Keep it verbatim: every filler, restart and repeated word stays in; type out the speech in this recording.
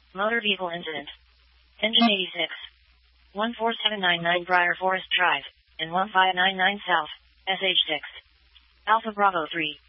Motor vehicle incident. Engine eighty-six. one four seven nine nine Briar Forest Drive, in one five nine nine South, S H six. Alpha Bravo three.